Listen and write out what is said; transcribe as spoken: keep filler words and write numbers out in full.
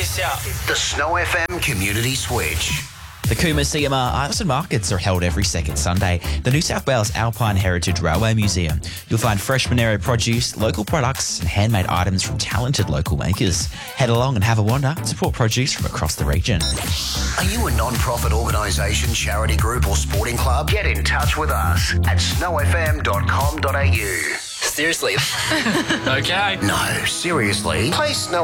this out. The Snow F M Community Switch. The Cooma C M R Arts and Markets are held every second Sunday. The New South Wales Alpine Heritage Railway Museum. You'll find fresh Monero produce, local products and handmade items from talented local makers. Head along and have a wander and support produce from across the region. Are you a non-profit organisation, charity group or sporting club? Get in touch with us at snow f m dot com dot a u. Seriously. Okay. No, seriously. Play Snow